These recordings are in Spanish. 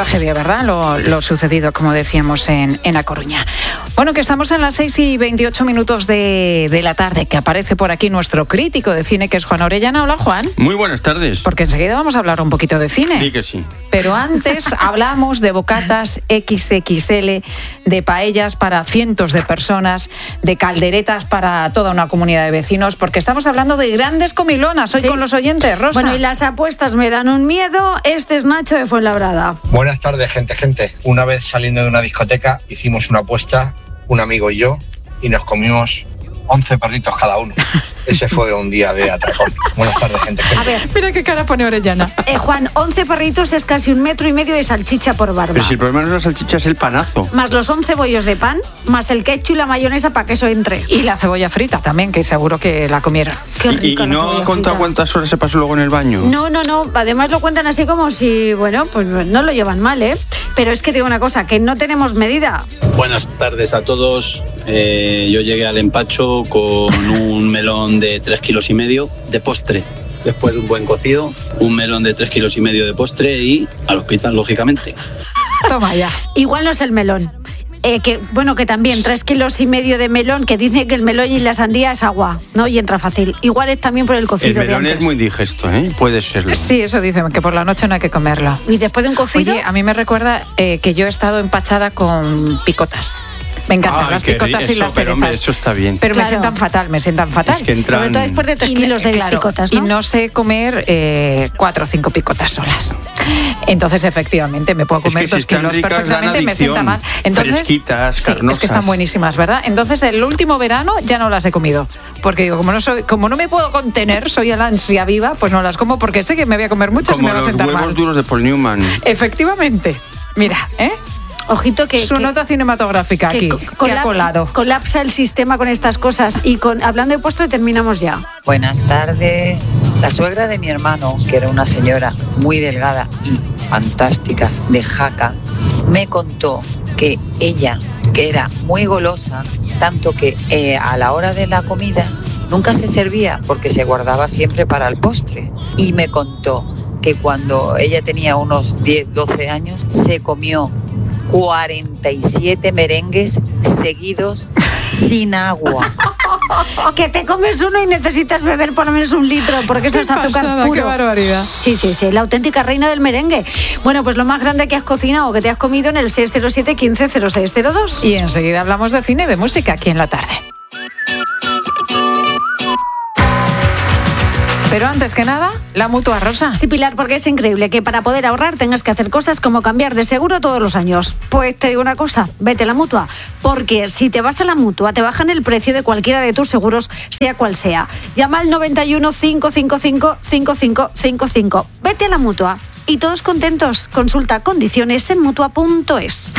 verdad heavy, ¿verdad? Lo sucedido, como decíamos, en A Coruña. Bueno, que estamos en las 6:28 de la tarde, que aparece por aquí nuestro crítico de cine, que es Juan Orellana. Hola, Juan. Muy buenas tardes. Porque enseguida vamos a hablar un poquito de cine. Sí que sí. Pero antes hablamos de bocatas XXL, de paellas para cientos de personas, de calderetas para toda una comunidad de vecinos, porque estamos hablando de grandes comilonas hoy con los oyentes, Rosa. Bueno, y las apuestas me dan un miedo. Este es Nacho de Fuenlabrada. Buenas tardes, gente. Una vez saliendo de una discoteca hicimos una apuesta, un amigo y yo, y nos comimos 11 perritos cada uno. Ese fue un día de atracón. Buenas tardes, gente. A ver, mira qué cara pone Orellana. Juan, 11 perritos es casi 1,5 metros de salchicha por barba. Pero si el problema no es la salchicha, es el panazo. Más los 11 bollos de pan, más el ketchup y la mayonesa para que eso entre. Y la cebolla frita también, que seguro que la comieron. Qué rico. ¿Y no ha contado cuántas horas se pasó luego en el baño? No. Además lo cuentan así como si, bueno, pues no lo llevan mal, ¿eh? Pero es que digo una cosa, que no tenemos medida. Buenas tardes a todos. Yo llegué al empacho con un melón de 3,5 kilos de postre. Después de un buen cocido, un melón de 3,5 kilos de postre y al hospital, lógicamente. Toma ya. Igual no es el melón. Que también 3,5 kilos de melón, que dice que el melón y la sandía es agua, ¿no? Y entra fácil. Igual es también por el cocido de antes. El melón es muy digesto, ¿eh? Puede serlo. Sí, eso dicen, que por la noche no hay que comerlo. ¿Y después de un cocido? Oye, a mí me recuerda que yo he estado empachada con picotas. Me encantan las picotas y las cerezas. Hombre, eso está bien. Pero claro, me sientan fatal. Es que entran... Sobre todo después de 3 kilos de picotas, ¿no? Y no sé comer 4 o 5 picotas solas. Entonces, efectivamente, me puedo comer 2 kilos perfectamente, me sienta mal. Entonces, fresquitas, sí, carnosas. Es que están buenísimas, ¿verdad? Entonces, el último verano ya no las he comido. Porque digo, como no me puedo contener, soy el ansia viva, pues no las como porque sé que me voy a comer muchas y me va a sentar mal. Como los huevos duros de Paul Newman. Efectivamente. Mira, Ojito que... Su nota cinematográfica aquí, que ha colado. Colapsa el sistema con estas cosas. Y hablando de postre, terminamos ya. Buenas tardes. La suegra de mi hermano, que era una señora muy delgada y fantástica de Jaca, me contó que ella, que era muy golosa, tanto que a la hora de la comida nunca se servía porque se guardaba siempre para el postre. Y me contó que cuando ella tenía unos 10, 12 años, se comió 47 merengues seguidos sin agua. Que te comes uno y necesitas beber por lo menos 1 litro, porque eso es azúcar puro. ¡Qué barbaridad! Sí, la auténtica reina del merengue. Bueno, pues lo más grande que has cocinado o que te has comido en el 607 15 0602. Y enseguida hablamos de cine y de música aquí en La Tarde. Pero antes que nada, la Mutua, Rosa. Sí, Pilar, porque es increíble que para poder ahorrar tengas que hacer cosas como cambiar de seguro todos los años. Pues te digo una cosa, vete a la Mutua, porque si te vas a la Mutua te bajan el precio de cualquiera de tus seguros, sea cual sea. Llama al 91 555 5555. Vete a la Mutua y todos contentos. Consulta condiciones en Mutua.es.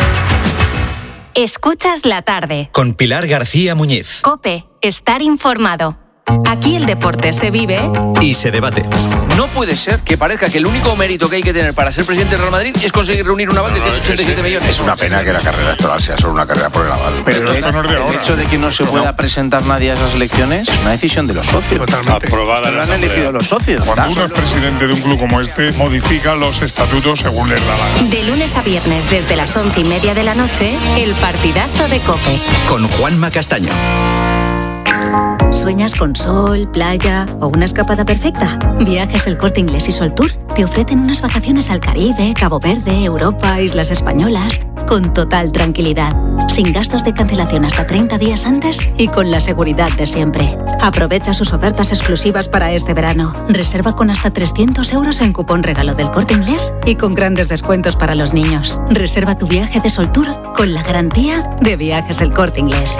Escuchas La Tarde. Con Pilar García Muñiz. COPE. Estar informado. Aquí el deporte se vive y se debate. No puede ser que parezca que el único mérito que hay que tener para ser presidente del Real Madrid es conseguir reunir un aval de 187 millones. Es una pena que la carrera electoral sea solo una carrera por el aval. Pero el hecho de que no se pueda presentar nadie a esas elecciones es una decisión de los socios. Totalmente. Aprobada la han elegido los socios. Cuando uno es presidente de un club como este, modifica los estatutos según les da la gana. De lunes a viernes desde las 11:30 de la noche, el partidazo de COPE. Con Juanma Castaño. ¿Sueñas con sol, playa o una escapada perfecta? Viajes El Corte Inglés y Sol Tour te ofrecen unas vacaciones al Caribe, Cabo Verde, Europa, Islas Españolas, con total tranquilidad, sin gastos de cancelación hasta 30 días antes y con la seguridad de siempre. Aprovecha sus ofertas exclusivas para este verano. Reserva con hasta 300 euros en cupón regalo del Corte Inglés y con grandes descuentos para los niños. Reserva tu viaje de Sol Tour con la garantía de Viajes El Corte Inglés.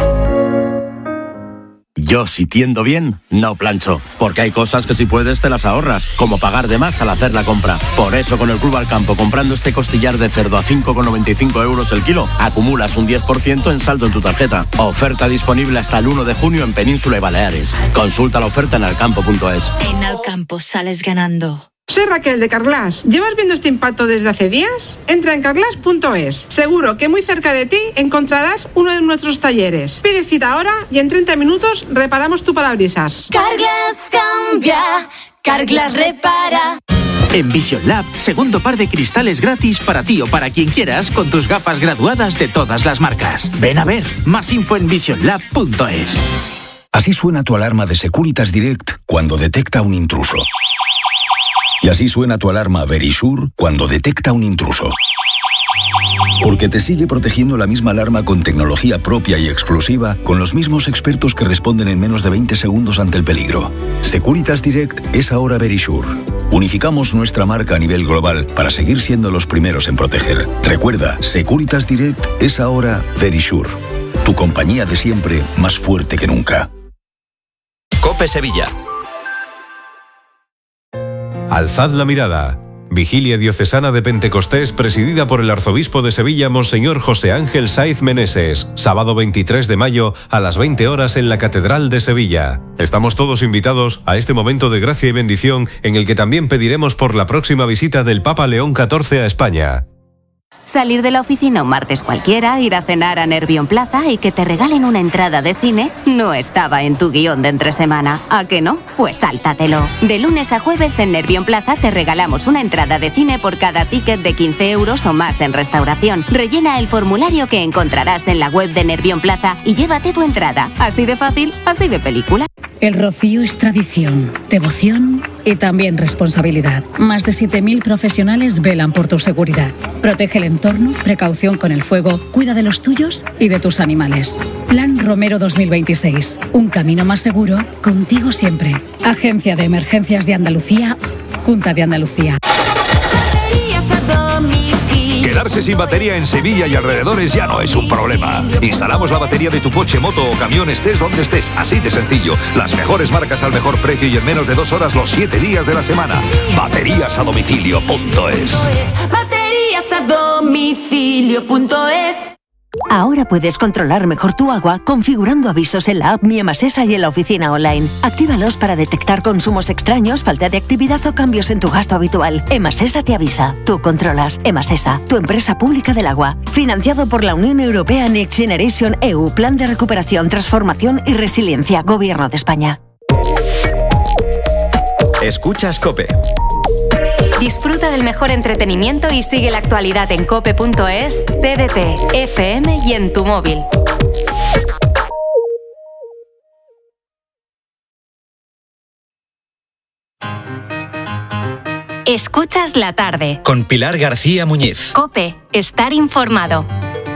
Yo, si tiendo bien, no plancho, porque hay cosas que si puedes te las ahorras, como pagar de más al hacer la compra. Por eso con el Club Alcampo, comprando este costillar de cerdo a 5,95 euros el kilo, acumulas un 10% en saldo en tu tarjeta. Oferta disponible hasta el 1 de junio en Península y Baleares. Consulta la oferta en alcampo.es. En Alcampo sales ganando. Soy Raquel de Carglass. ¿Llevas viendo este impacto desde hace días? Entra en carglass.es. Seguro que muy cerca de ti encontrarás uno de nuestros talleres. Pide cita ahora y en 30 minutos reparamos tu parabrisas. Carglass cambia, Carglass repara. En Vision Lab, segundo par de cristales gratis para ti o para quien quieras con tus gafas graduadas de todas las marcas. Ven a ver, más info en visionlab.es. Así suena tu alarma de Securitas Direct cuando detecta un intruso. Y así suena tu alarma Verisure cuando detecta un intruso. Porque te sigue protegiendo la misma alarma con tecnología propia y exclusiva, con los mismos expertos que responden en menos de 20 segundos ante el peligro. Securitas Direct es ahora Verisure. Unificamos nuestra marca a nivel global para seguir siendo los primeros en proteger. Recuerda, Securitas Direct es ahora Verisure. Tu compañía de siempre, más fuerte que nunca. COPE Sevilla. Alzad la mirada. Vigilia Diocesana de Pentecostés presidida por el arzobispo de Sevilla, Monseñor José Ángel Saiz Meneses. Sábado 23 de mayo a las 20 horas en la Catedral de Sevilla. Estamos todos invitados a este momento de gracia y bendición en el que también pediremos por la próxima visita del Papa León XIV a España. Salir de la oficina un martes cualquiera, ir a cenar a Nervión Plaza y que te regalen una entrada de cine no estaba en tu guión de entre semana. ¿A que no? Pues sáltatelo. De lunes a jueves en Nervión Plaza te regalamos una entrada de cine por cada ticket de 15 euros o más en restauración. Rellena el formulario que encontrarás en la web de Nervión Plaza y llévate tu entrada. Así de fácil, así de película. El Rocío es tradición, devoción y también responsabilidad. Más de 7.000 profesionales velan por tu seguridad. Protege el entorno, precaución con el fuego, cuida de los tuyos y de tus animales. Plan Romero 2026. Un camino más seguro, contigo siempre. Agencia de Emergencias de Andalucía, Junta de Andalucía. Quedarse sin batería en Sevilla y alrededores ya no es un problema. Instalamos la batería de tu coche, moto o camión, estés donde estés, así de sencillo. Las mejores marcas al mejor precio y en menos de 2 horas los 7 días de la semana. Bateríasadomicilio.es. Bateríasadomicilio.es. Ahora puedes controlar mejor tu agua configurando avisos en la app Mi Emasesa y en la oficina online. Actívalos para detectar consumos extraños, falta de actividad o cambios en tu gasto habitual. Emasesa te avisa. Tú controlas. Emasesa, tu empresa pública del agua. Financiado por la Unión Europea Next Generation EU, Plan de Recuperación, Transformación y Resiliencia, Gobierno de España. Escuchas COPE. Disfruta del mejor entretenimiento y sigue la actualidad en cope.es, TDT, FM y en tu móvil. Escuchas la tarde. Con Pilar García Muñiz. COPE, estar informado.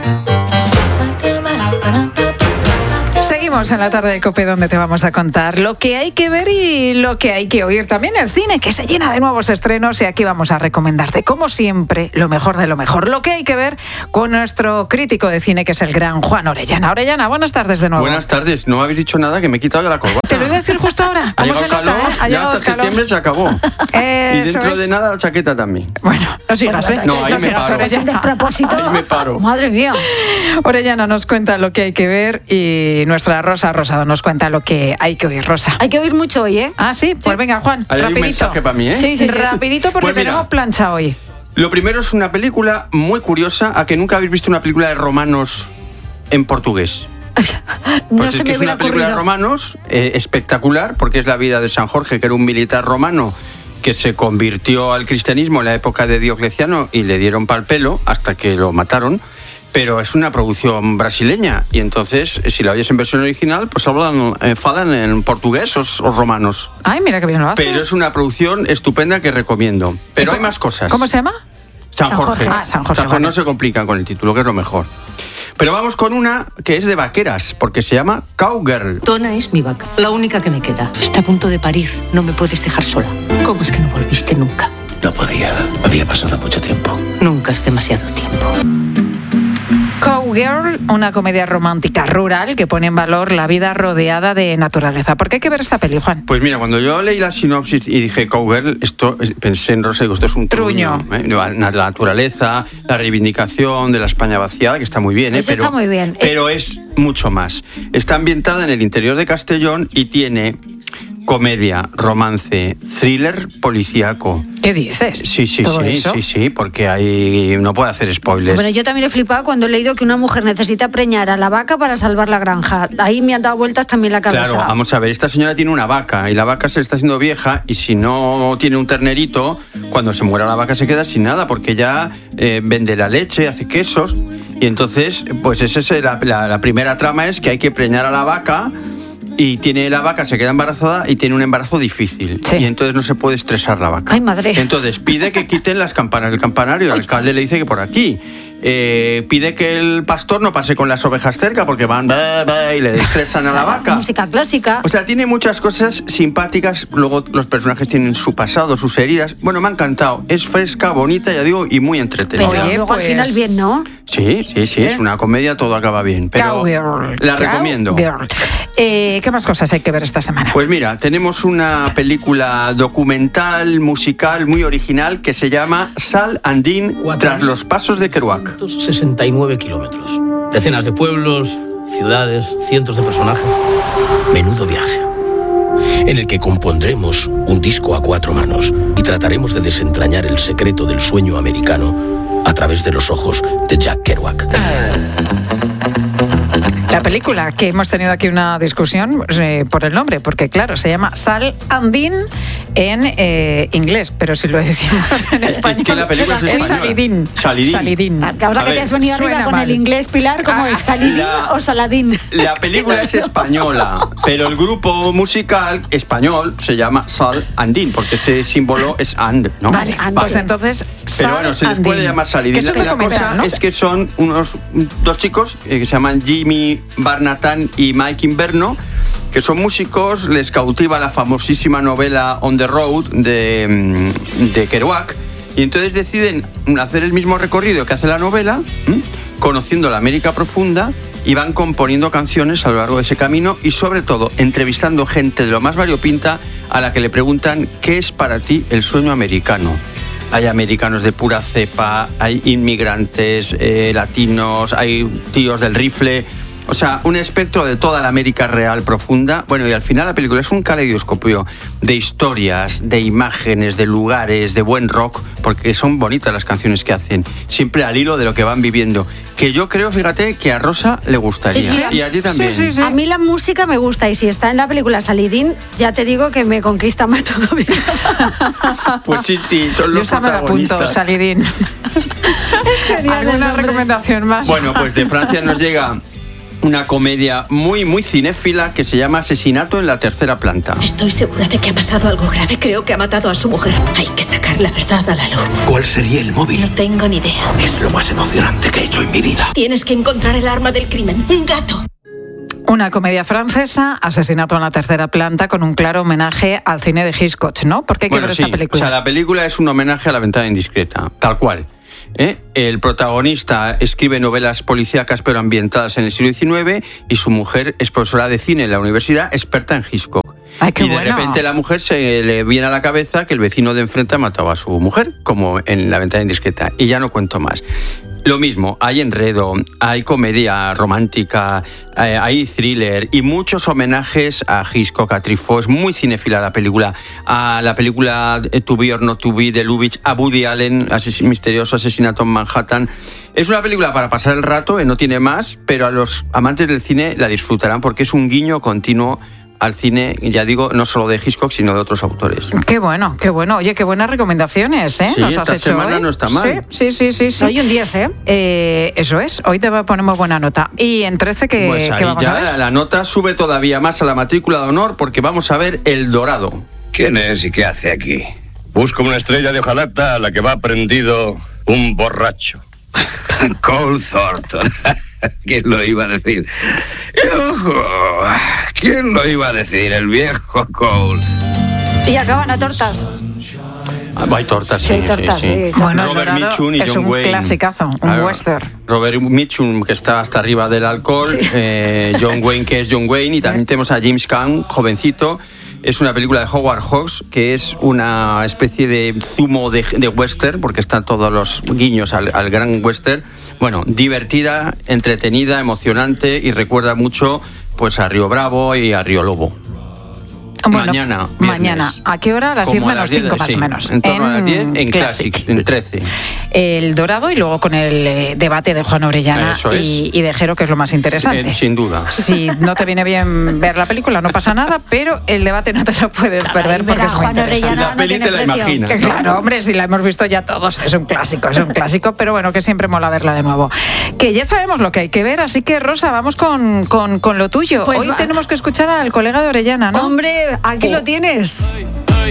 Seguimos en la tarde de COPE, donde te vamos a contar lo que hay que ver y lo que hay que oír. También el cine, que se llena de nuevos estrenos, y aquí vamos a recomendarte, como siempre, lo mejor de lo mejor. Lo que hay que ver con nuestro crítico de cine, que es el gran Juan Orellana. Orellana, buenas tardes de nuevo. Buenas tardes. No me habéis dicho nada, que me he quitado ya la corbata. Te lo iba a decir justo ahora. Ha llegado el calor, ya hasta septiembre se acabó. Y dentro de nada la chaqueta también. Bueno, no sigas, ¿eh? No, ahí me paro. Es un despropósito. Ahí me paro. Madre mía. Orellana nos cuenta lo que hay que ver y nuestra Rosa Rosado nos cuenta lo que hay que oír, Rosa. Hay que oír mucho hoy, ¿eh? Ah, sí, pues venga, Juan, Hay rapidito. un mensaje para mí, ¿eh? Sí. Rapidito, porque Pues mira, tenemos plancha hoy. Lo primero es una película muy curiosa. ¿A que nunca habéis visto una película de romanos en portugués? No Pues se es que me es hubiera una película de ocurrido. romanos espectacular, porque es la vida de San Jorge, que era un militar romano que se convirtió al cristianismo en la época de Diocleciano y le dieron pal pelo hasta que lo mataron. Pero es una producción brasileña y entonces, si la oyes en versión original, pues falan en portugués os romanos. Ay, mira qué bien lo haces. Pero es una producción estupenda que recomiendo. Pero hay más cosas. ¿Cómo se llama? San Jorge. Ah, San Jorge. No se complican con el título, que es lo mejor. Pero vamos con una que es de vaqueras, porque se llama Cowgirl. Tona es mi vaca, la única que me queda. Está a punto de parir, no me puedes dejar sola. ¿Cómo es que no volviste nunca? No podía, había pasado mucho tiempo. Nunca es demasiado tiempo. Cowgirl, una comedia romántica rural que pone en valor la vida rodeada de naturaleza. ¿Por qué hay que ver esta peli, Juan? Pues mira, cuando yo leí la sinopsis y dije Cowgirl, pensé en Rosa, digo, esto es un truño. La naturaleza, la reivindicación de la España vaciada, que está muy bien, Eso está muy bien. Pero es mucho más. Está ambientada en el interior de Castellón y tiene comedia, romance, thriller, policíaco. ¿Qué dices? Sí, porque ahí no puede hacer spoilers. Bueno, yo también he flipado cuando he leído que una mujer necesita preñar a la vaca para salvar la granja. Ahí me han dado vueltas también la cabeza. Claro, vamos a ver, esta señora tiene una vaca y la vaca se le está haciendo vieja y si no tiene un ternerito, cuando se muera la vaca se queda sin nada porque ya vende la leche, hace quesos y entonces, pues esa es la primera trama, es que hay que preñar a la vaca. Y la vaca se queda embarazada y tiene un embarazo difícil. Sí. Y entonces no se puede estresar la vaca. ¡Ay, madre! Entonces pide que quiten las campanas del campanario. El alcalde le dice que por aquí. Pide que el pastor no pase con las ovejas cerca porque van y le estresan a la vaca. Música clásica. O sea, tiene muchas cosas simpáticas. Luego los personajes tienen su pasado, sus heridas. Bueno, me ha encantado. Es fresca, bonita, ya digo, y muy entretenida. Pero luego al final bien, ¿no? Sí, es una comedia, todo acaba bien. Pero la recomiendo. ¿Qué más cosas hay que ver esta semana? Pues mira, tenemos una película documental, musical, muy original, que se llama Sal and Dean, tras los pasos de Kerouac. 69 kilómetros. Decenas de pueblos, ciudades, cientos de personajes. Menudo viaje. En el que compondremos un disco a 4 manos y trataremos de desentrañar el secreto del sueño americano a través de los ojos de Jack Kerouac. La película, que hemos tenido aquí una discusión por el nombre, porque claro, se llama Sal and Dean en inglés, pero si lo decimos en español, es que la película es Salidín. Salidín. Ahora que te has venido arriba con el inglés, Pilar, ¿cómo es? ¿Salidín o Saladín? La película es española, pero el grupo musical español se llama Sal and Dean, porque ese símbolo es and, ¿no? Vale. Pues entonces pero bueno, se les puede llamar Salidín. La cosa es que son dos chicos que se llaman Jimmy Barnatan y Mike Inverno, que son músicos. Les cautiva la famosísima novela On the Road de Kerouac y entonces deciden hacer el mismo recorrido que hace la novela, conociendo la América profunda, y van componiendo canciones a lo largo de ese camino y sobre todo entrevistando gente de lo más variopinta a la que le preguntan ¿qué es para ti el sueño americano? Hay americanos de pura cepa, hay inmigrantes, latinos, hay tíos del rifle. O sea, un espectro de toda la América real profunda. Bueno, y al final la película es un caleidoscopio de historias, de imágenes, de lugares, de buen rock, porque son bonitas las canciones que hacen, siempre al hilo de lo que van viviendo. Que yo creo, fíjate, que a Rosa le gustaría. Sí. Y a ti también. Sí. A mí la música me gusta y si está en la película Salidín, ya te digo que me conquista más todavía. Pues sí, son los protagonistas. Yo me la apunto, Salidín. ¿Alguna recomendación más? Bueno, pues de Francia nos llega una comedia muy, muy cinéfila que se llama Asesinato en la tercera planta. Estoy segura de que ha pasado algo grave. Creo que ha matado a su mujer. Hay que sacar la verdad a la luz. ¿Cuál sería el móvil? No tengo ni idea. Es lo más emocionante que he hecho en mi vida. Tienes que encontrar el arma del crimen. Un gato. Una comedia francesa, Asesinato en la tercera planta, con un claro homenaje al cine de Hitchcock, ¿no? ¿Por qué hay que ver esta película? O sea, la película es un homenaje a La ventana indiscreta, tal cual. El protagonista escribe novelas policíacas pero ambientadas en el siglo XIX y su mujer es profesora de cine en la universidad, experta en Hitchcock. Ay, qué y de repente a la mujer se le viene a la cabeza que el vecino de enfrente ha matado a su mujer, como en La ventana indiscreta, y ya no cuento más. Lo mismo, hay enredo, hay comedia romántica, hay thriller y muchos homenajes a Hitchcock, a Truffaut. Es muy cinéfila la película. A la película To Be or Not To Be de Lubitsch, a Woody Allen, misterioso asesinato en Manhattan. Es una película para pasar el rato, no tiene más, pero a los amantes del cine la disfrutarán porque es un guiño continuo al cine, ya digo, no solo de Hitchcock, sino de otros autores. Qué bueno. Oye, qué buenas recomendaciones, ¿eh? Sí, Nos has esta hecho semana hoy. no está mal. Sí. Hoy un 10, ¿eh? Eso es, hoy te ponemos buena nota. Y en 13, ¿qué vamos a ver? La nota sube todavía más a la matrícula de honor porque vamos a ver El Dorado. ¿Quién es y qué hace aquí? Busco una estrella de hojalata a la que va prendido un borracho. Cole Thornton. ¿Quién lo iba a decir? ¡Ojo! ¿Quién lo iba a decir? El viejo Cole. Y acaban a tortas. Hay tortas, sí. Bueno, Robert Mitchum y John Wayne. Es un clasicazo, un western. Robert Mitchum, que está hasta arriba del alcohol. John Wayne, que es John Wayne. Y también tenemos a James Caan, jovencito. Es una película de Howard Hawks, que es una especie de zumo de western, porque están todos los guiños al gran western. Bueno, divertida, entretenida, emocionante y recuerda mucho pues a Río Bravo y a Río Lobo. Bueno, mañana. Mañana. ¿A qué hora? A las 10 menos 5 más o menos. En torno a las 10 en Classic, en 13. El Dorado y luego con el debate de Juan Orellana y de Jero, que es lo más interesante. Sin duda. Si no te viene bien ver la película, no pasa nada, pero el debate no te lo puedes perder porque es muy Juan Orellana la peli te la imaginas, ¿no? Claro, hombre, si la hemos visto ya todos, es un clásico, pero bueno, que siempre mola verla de nuevo. Que ya sabemos lo que hay que ver, así que Rosa, vamos con lo tuyo. Pues hoy tenemos que escuchar al colega de Orellana, ¿no? Hombre, aquí lo tienes.